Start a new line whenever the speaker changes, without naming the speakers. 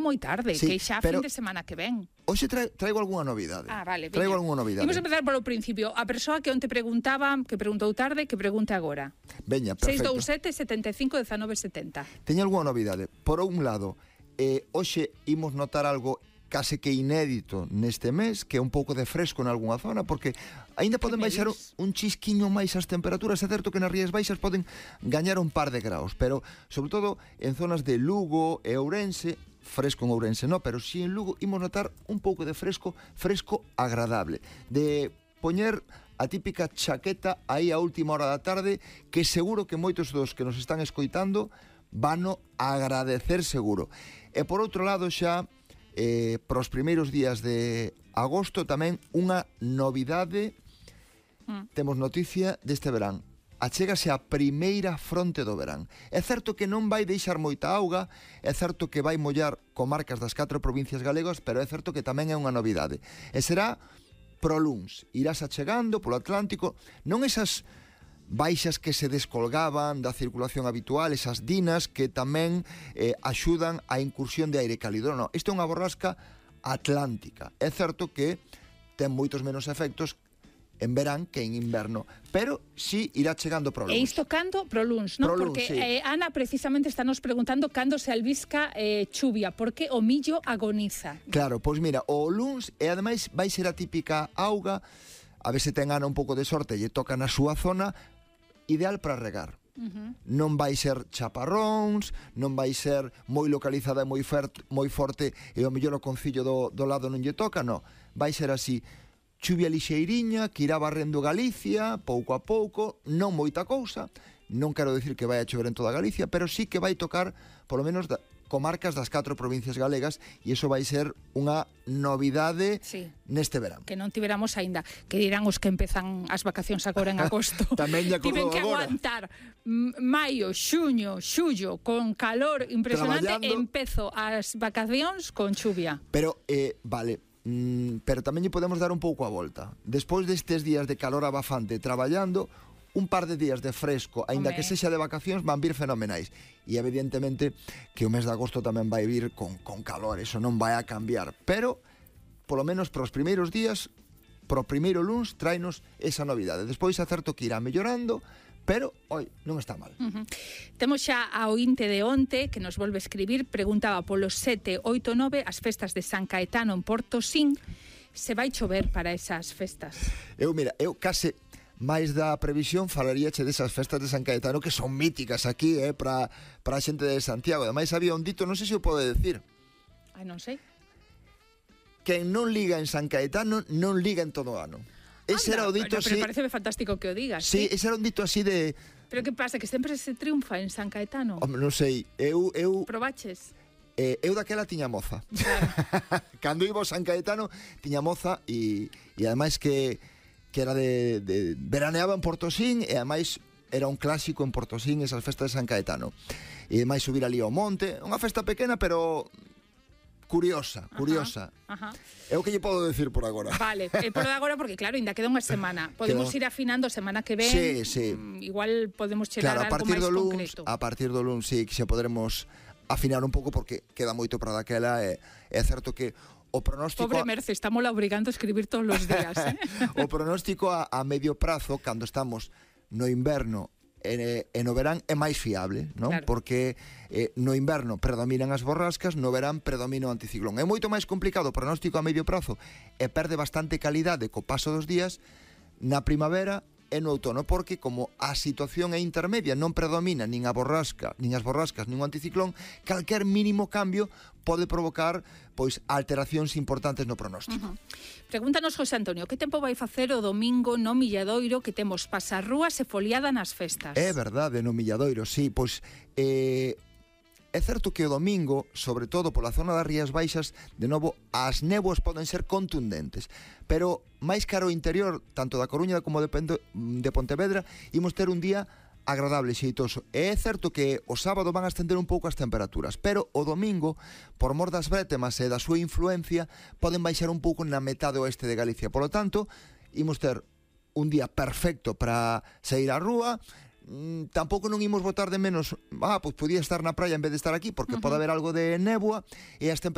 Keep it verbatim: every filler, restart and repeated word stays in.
moi tarde,
sí,
que xa
pero
fin de semana que ven.
Hoxe tra traigo algunha novidade.
Ah, vale,
traigo
veña.
algunha novidade.
Imos empezar polo principio. A persoa que onte preguntaba, que preguntou tarde, que pregunte agora.
Veña,
seis
perfecto.
dous sete, setenta e cinco, dezanove, setenta.
Teño algunha novidade. Por un lado, eh, hoxe imos notar algo case que inédito neste mes, que é un pouco de fresco en algunha zona, porque aínda poden baixar un, un chisquiño máis as temperaturas. É certo que nas Rías Baixas poden gañar un par de graus, pero sobre todo en zonas de Lugo e Ourense, fresco en Ourense no, pero si en Lugo imos notar un pouco de fresco, fresco agradable, de poñer a típica chaqueta aí a última hora da tarde, que seguro que moitos dos que nos están escoitando vano agradecer seguro. E por outro lado xa, eh, para os primeiros días de agosto tamén unha novidade, mm. temos noticia deste verán. Achégase a primeira fronte do verán. É certo que non vai deixar moita auga, é certo que vai mollar comarcas das catro provincias galegas, pero é certo que tamén é unha novidade. E será pro luns. Irás achegando polo Atlántico, non esas baixas que se descolgaban da circulación habitual, esas dinas que tamén eh, axudan á incursión de aire cálido. Non, isto é unha borrasca atlántica. É certo que ten moitos menos efectos en verán que en inverno, pero sí irá chegando pro luns.
E isto cando? Pro luns, non?
Pro luns,
porque
sí.
eh, Ana precisamente está nos preguntando cando se albisca eh, chuvia, porque o millo agoniza.
Claro, pois mira, o luns, e ademais vai ser a típica auga, a ver se ten Ana un pouco de sorte e toca na súa zona, ideal para regar. Uh-huh. Non vai ser chaparróns, non vai ser moi localizada e moi, fert, moi forte, e o mellor o concillo do, do lado non lle toca, non. Vai ser así, chuvia lixeiriña que irá barrendo Galicia pouco a pouco, non moita cousa, non quero decir que vai a chover en toda Galicia, pero sí que vai tocar polo menos da, comarcas das catro provincias galegas, e iso vai ser unha novidade
sí.
neste verán.
Que non tiveramos aínda, que dirán os que empezan as vacacións agora en agosto.
Tamén lle acordou
agora. Tiven que
agora.
aguantar maio, xuño, xullo con calor impresionante e empezo as vacacións con chuvia.
Pero, eh, vale, Mm, pero tamén lle podemos dar un pouco a volta. Despois destes días de calor abafante traballando, un par de días de fresco, aínda que sexa de vacacións, van vir fenomenais. E evidentemente que o mes de agosto tamén vai vir con, con calor, eso non vai a cambiar. Pero, polo menos para os primeiros días, pro primeiro luns, tráenos esa novidade. Despois é certo que irá mellorando, pero, oi, non está mal.
Uh-huh. Temos xa a ointe de onte, que nos volve a escribir, preguntaba polo sete oito nove as festas de San Caetano en Portosín, se vai chover para esas festas.
Eu, mira, eu case máis da previsión falaríache desas festas de San Caetano que son míticas aquí, eh, para para a xente de Santiago. Ademais había un dito, non sei se o pode decir.
Ai, non sei.
Quen non liga en San Caetano non liga en todo o ano. Ese
Anda,
era o dito
pero
así.
Pero parece fantástico que o digas.
Sí,
sí,
ese era un dito así de...
Pero que pasa, que sempre se triunfa en San Caetano?
Hombre, non sei, eu... eu...
Probaches?
Eh, eu daquela tiña moza.
Claro.
Cando iba ao San Caetano tiña moza e, e ademais que, que era de, de... veraneaba en Portosín e ademais era un clásico en Portosín esas festas de San Caetano. E ademais subir ali ao monte, unha festa pequena pero... curiosa, curiosa.
Ajá, ajá.
É o que lle podo decir por agora.
Vale, eh, por agora porque claro, ainda queda unha semana. Podemos
Queda...
ir afinando semana que ven.
Sí, sí.
Igual podemos chegar
claro,
a algo
máis
concreto.
A partir do luns, sí, que xa podremos afinar un pouco porque queda moito para daquela. É, é certo que o pronóstico...
Pobre Merce, estamos la obrigando a escribir todos los días. ¿eh?
O pronóstico a, a medio prazo, cando estamos no inverno e, e no verán, é máis fiable, non?
Claro.
Porque eh, no inverno predominan as borrascas, no verán predomina o anticiclón. É moito máis complicado o pronóstico a medio prazo e perde bastante calidade co paso dos días na primavera e no outono, porque como a situación é intermedia, non predomina nin a borrasca, nin as borrascas, nin o anticiclón, calquer mínimo cambio pode provocar pois alteracións importantes no pronóstico.
Uh-huh. Pregúntanos José Antonio, que tempo vai facer o domingo no Milladoiro, que temos pasarrúas e foliada nas festas?
É verdade, no Milladoiro, sí, pois eh, é certo que o domingo, sobre todo pola zona das Rías Baixas, de novo, as néboas poden ser contundentes, pero máis caro o interior, tanto da Coruña como de, Pente, de Pontevedra, imos ter un día agradable, xeitoso. E é certo que o sábado van a ascender un pouco as temperaturas, pero o domingo, por mor das brétemas e da súa influencia, poden baixar un pouco na metade oeste de Galicia. Por lo tanto, imos ter un día perfecto para sair á rúa. Mm, tampouco non imos botar de menos, ah, pois podía estar na praia en vez de estar aquí, porque uh-huh. pode haber algo de néboa e as temperaturas